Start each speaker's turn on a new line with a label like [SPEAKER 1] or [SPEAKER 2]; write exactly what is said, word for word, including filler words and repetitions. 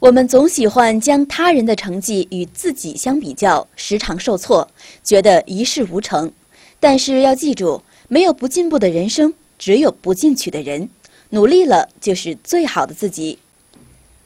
[SPEAKER 1] 我们总喜欢将他人的成绩与自己相比较，时常受挫，觉得一事无成。但是要记住，没有不进步的人生，只有不进取的人。努力了，就是最好的自己。